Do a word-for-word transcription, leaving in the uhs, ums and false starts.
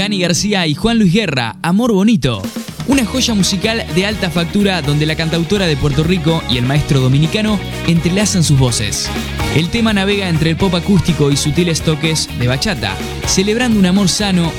Cani García y Juan Luis Guerra, Amor Bonito. Una joya musical de alta factura donde la cantautora de Puerto Rico y el maestro dominicano entrelazan sus voces. El tema navega entre el pop acústico y sutiles toques de bachata, celebrando un amor sano